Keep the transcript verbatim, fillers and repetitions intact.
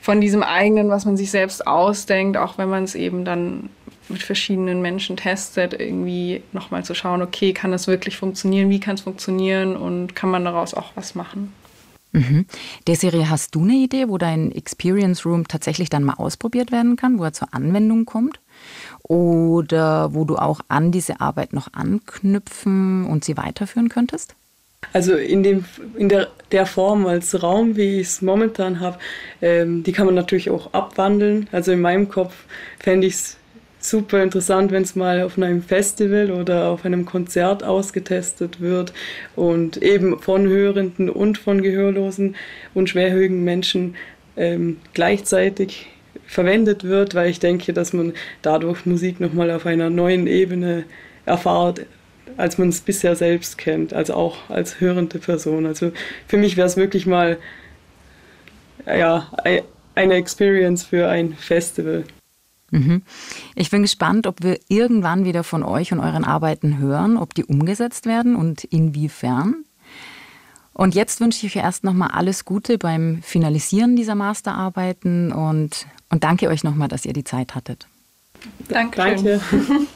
von diesem eigenen, was man sich selbst ausdenkt, auch wenn man es eben dann mit verschiedenen Menschen testet, irgendwie nochmal zu schauen, okay, kann das wirklich funktionieren, wie kann es funktionieren und kann man daraus auch was machen. Mhm. Desiree, hast du eine Idee, wo dein Experience Room tatsächlich dann mal ausprobiert werden kann, wo er zur Anwendung kommt? Oder wo du auch an diese Arbeit noch anknüpfen und sie weiterführen könntest? Also in, dem, in der, der Form als Raum, wie ich es momentan habe, ähm, die kann man natürlich auch abwandeln. Also in meinem Kopf fände ich es super interessant, wenn es mal auf einem Festival oder auf einem Konzert ausgetestet wird und eben von Hörenden und von gehörlosen und schwerhörigen Menschen ähm, gleichzeitig verwendet wird, weil ich denke, dass man dadurch Musik nochmal auf einer neuen Ebene erfahrt, als man es bisher selbst kennt, also auch als hörende Person. Also für mich wäre es wirklich mal ja, eine Experience für ein Festival. Mhm. Ich bin gespannt, ob wir irgendwann wieder von euch und euren Arbeiten hören, ob die umgesetzt werden und inwiefern. Und jetzt wünsche ich euch erst nochmal alles Gute beim Finalisieren dieser Masterarbeiten und, und danke euch nochmal, dass ihr die Zeit hattet. Danke. Danke.